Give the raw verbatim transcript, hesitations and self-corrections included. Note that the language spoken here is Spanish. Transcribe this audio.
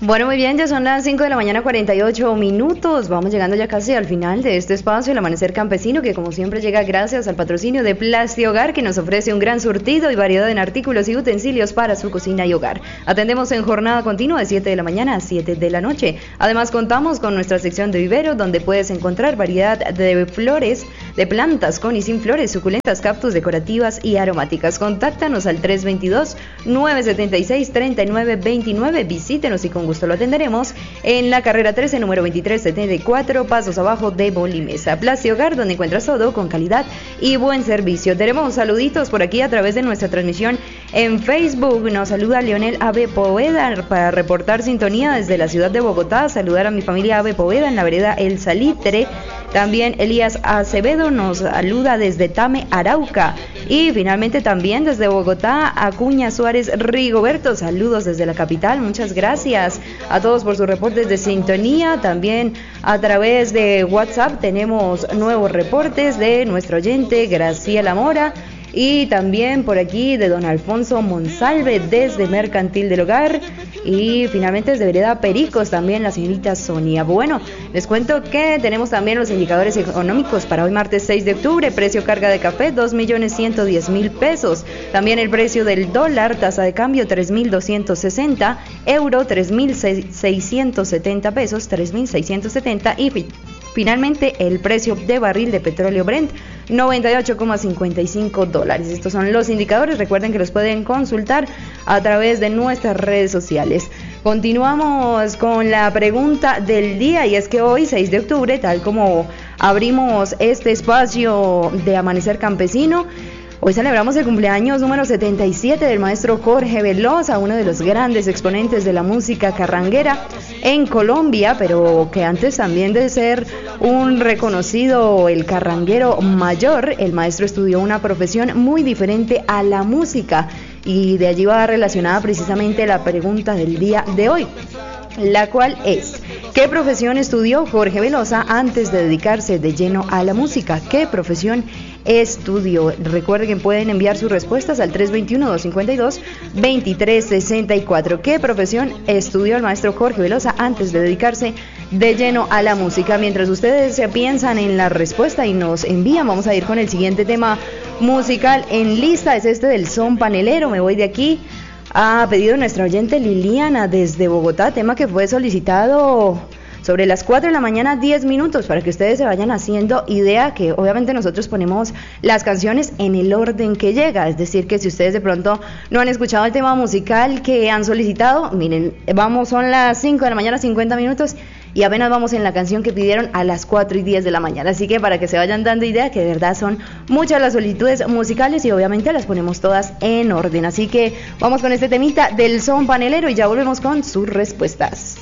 Bueno, muy bien, ya son las cinco de la mañana, cuarenta y ocho minutos. Vamos llegando ya casi al final de este espacio, el Amanecer Campesino, que como siempre llega gracias al patrocinio de Plasti Hogar, que nos ofrece un gran surtido y variedad en artículos y utensilios para su cocina y hogar. Atendemos en jornada continua de siete de la mañana a siete de la noche. Además, contamos con nuestra sección de vivero, donde puedes encontrar variedad de flores, de plantas con y sin flores, suculentas, cactus, decorativas y aromáticas. Contáctanos al tres dos dos, nueve siete seis, tres nueve dos nueve. Visítenos y con gusto lo atenderemos en la carrera trece, número veintitrés setenta y cuatro, pasos abajo de Bolimesa. Plasti Hogar, donde encuentras todo con calidad y buen servicio. Tenemos saluditos por aquí a través de nuestra transmisión en Facebook. Nos saluda Leonel Ave Poveda para reportar sintonía desde la ciudad de Bogotá. Saludar a mi familia Ave Poveda en la vereda El Salitre. También Elías Acevedo nos saluda desde Tame, Arauca. Y finalmente también desde Bogotá, Acuña Suárez Rigoberto. Saludos desde la capital, muchas gracias a todos por sus reportes de sintonía. También a través de WhatsApp tenemos nuevos reportes de nuestro oyente Graciela Mora. Y también por aquí de don Alfonso Monsalve desde Mercantil del Hogar. Y finalmente desde Vereda Pericos también la señorita Sonia. Bueno, les cuento que tenemos también los indicadores económicos para hoy martes seis de octubre. Precio carga de café dos millones ciento diez mil pesos. También el precio del dólar, tasa de cambio tres mil doscientos sesenta, euro tres mil seiscientos setenta pesos, tres mil seiscientos setenta. Y finalmente el precio de barril de petróleo Brent, noventa y ocho coma cincuenta y cinco dólares. Estos son los indicadores. Recuerden que los pueden consultar a través de nuestras redes sociales. Continuamos con la pregunta del día, y es que hoy, seis de octubre, tal como abrimos este espacio de Amanecer Campesino, hoy celebramos el cumpleaños número setenta y siete del maestro Jorge Velosa, uno de los grandes exponentes de la música carranguera en Colombia, pero que antes también de ser un reconocido el carranguero mayor, el maestro estudió una profesión muy diferente a la música, y de allí va relacionada precisamente la pregunta del día de hoy, la cual es: ¿qué profesión estudió Jorge Velosa antes de dedicarse de lleno a la música? ¿Qué profesión estudió? Recuerden que pueden enviar sus respuestas al tres dos uno, dos cinco dos, dos tres seis cuatro. ¿Qué profesión estudió el maestro Jorge Velosa antes de dedicarse de lleno a la música? Mientras ustedes se piensan en la respuesta y nos envían, vamos a ir con el siguiente tema musical en lista. Es este del son panelero. Me voy de aquí. Ha pedido nuestra oyente Liliana desde Bogotá, tema que fue solicitado sobre las cuatro de la mañana, diez minutos, para que ustedes se vayan haciendo idea que obviamente nosotros ponemos las canciones en el orden que llega. Es decir, que si ustedes de pronto no han escuchado el tema musical que han solicitado, miren, vamos, son las cinco de la mañana, cincuenta minutos, y apenas vamos en la canción que pidieron a las cuatro y diez de la mañana. Así que para que se vayan dando idea que de verdad son muchas las solicitudes musicales y obviamente las ponemos todas en orden. Así que vamos con este temita del son panelero y ya volvemos con sus respuestas.